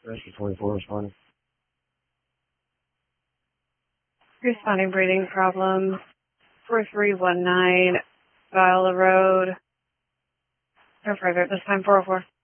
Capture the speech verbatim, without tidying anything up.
Rescue twenty-four responding. Responding breathing problem. four three one nine, Viola Road. No further at this time, four oh four.